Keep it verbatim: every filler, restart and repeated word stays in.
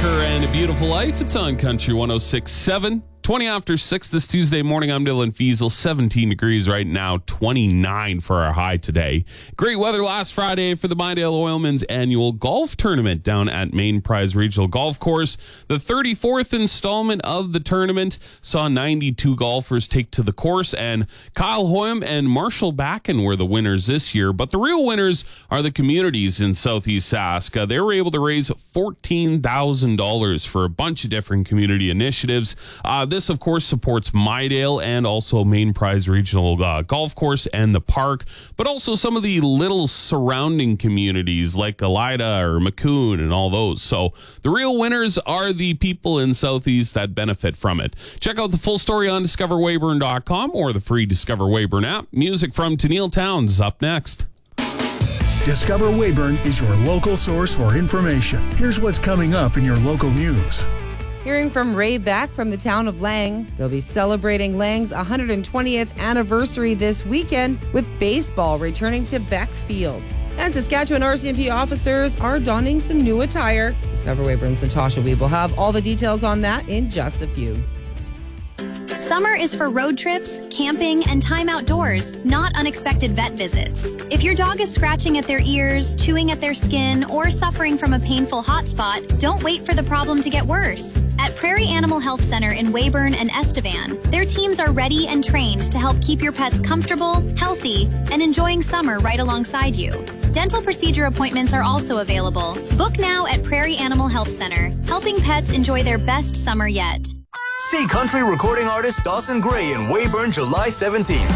Walker and A Beautiful Life. It's on Country one oh six point seven. twenty after six this Tuesday morning. I'm Dylan Fiesel. seventeen degrees right now, twenty-nine for our high today. Great weather last Friday for the Midale Oilman's annual golf tournament down at Main Prize Regional Golf Course. The thirty-fourth installment of the tournament saw ninety-two golfers take to the course, and Kyle Hoyam and Marshall Backen were the winners this year. But the real winners are the communities in Southeast Sask. Uh, they were able to raise fourteen thousand dollars for a bunch of different community initiatives. Uh, This, of course, supports Midale and also Main Prize Regional uh, Golf Course and the park, but also some of the little surrounding communities like Elida or Maccoon and all those. So the real winners are the people in Southeast that benefit from it. Check out the full story on discover weyburn dot com or the free Discover Weyburn app. Music from Tennille Towns is up next. Discover Weyburn is your local source for information. Here's what's coming up in your local news. Hearing from Ray Beck from the town of Lang. They'll be celebrating Lang's one hundred twentieth anniversary this weekend with baseball returning to Beck Field. And Saskatchewan R C M P officers are donning some new attire. Discover Weyburn's Natasha Weeb will have all the details on that in just a few. Summer is for road trips, camping, and time outdoors, not unexpected vet visits. If your dog is scratching at their ears, chewing at their skin, or suffering from a painful hot spot, don't wait for the problem to get worse. At Prairie Animal Health Center in Weyburn and Estevan, their teams are ready and trained to help keep your pets comfortable, healthy, and enjoying summer right alongside you. Dental procedure appointments are also available. Book now at Prairie Animal Health Center, helping pets enjoy their best summer yet. See country recording artist Dawson Gray in Weyburn July seventeenth.